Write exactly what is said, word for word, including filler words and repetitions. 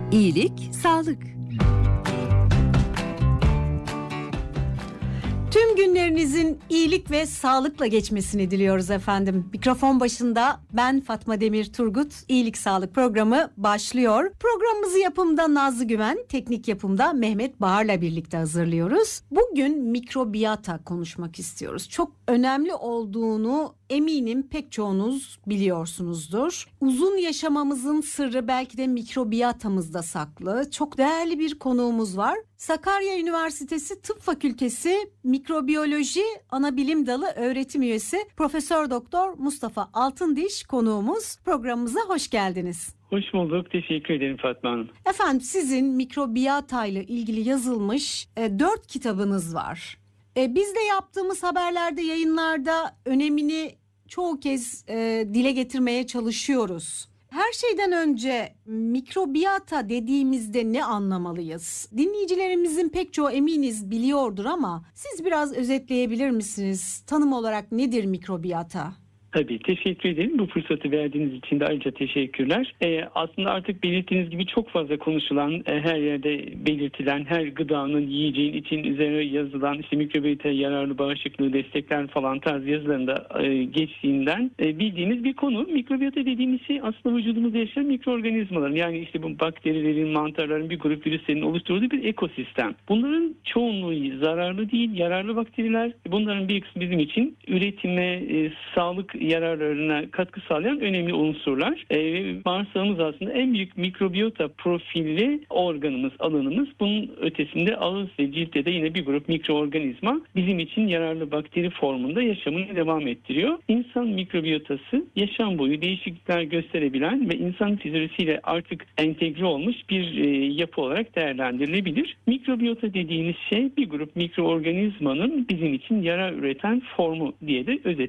İyilik, sağlık. Tüm günlerinizin iyilik ve sağlıkla geçmesini diliyoruz efendim. Mikrofon başında ben Fatma Demir Turgut. İyilik Sağlık programı başlıyor. Programımızı yapımda Nazlı Güven, teknik yapımda Mehmet Bahar'la birlikte hazırlıyoruz. Bugün mikrobiyata konuşmak istiyoruz. Çok önemli olduğunu eminim pek çoğunuz biliyorsunuzdur. Uzun yaşamamızın sırrı belki de mikrobiyatamızda saklı. Çok değerli bir konuğumuz var. Sakarya Üniversitesi Tıp Fakültesi Mikrobiyoloji Anabilim Dalı öğretim üyesi Profesör Doktor Mustafa Altındiş konuğumuz. Programımıza hoş geldiniz. Hoş bulduk. Teşekkür ederim Fatma Hanım. Efendim sizin mikrobiyata ile ilgili yazılmış e, dört kitabınız var. E, biz de yaptığımız haberlerde, yayınlarda önemini çoğu kez e, dile getirmeye çalışıyoruz. Her şeyden önce mikrobiyata dediğimizde ne anlamalıyız? Dinleyicilerimizin pek çoğu eminiz biliyordur ama siz biraz özetleyebilir misiniz? Tanım olarak nedir mikrobiyata? Tabii, teşekkür ederim. Bu fırsatı verdiğiniz için de ayrıca teşekkürler. Ee, aslında artık belirttiğiniz gibi çok fazla konuşulan, e, her yerde belirtilen, her gıdanın, yiyeceğin için üzerine yazılan işte mikrobiyata yararlı bağışıklığı destekler falan tarz yazılarında e, geçtiğinden e, bildiğiniz bir konu. Mikrobiyata dediğimiz şey aslında vücudumuzda yaşayan mikroorganizmaların, yani işte bu bakterilerin, mantarların, bir grup virüslerin oluşturduğu bir ekosistem. Bunların çoğunluğu zararlı değil, yararlı bakteriler. Bunların bir kısmı bizim için üretime, e, sağlık yararlarına katkı sağlayan önemli unsurlar. Ee, bağırsağımız aslında en büyük mikrobiyota profilli organımız, alanımız. Bunun ötesinde ağız ve ciltte de yine bir grup mikroorganizma bizim için yararlı bakteri formunda yaşamını devam ettiriyor. İnsan mikrobiyotası yaşam boyu değişiklikler gösterebilen ve insan fizyolojisiyle artık entegre olmuş bir e, yapı olarak değerlendirilebilir. Mikrobiyota dediğimiz şey bir grup mikroorganizmanın bizim için yarar üreten formu diye de özet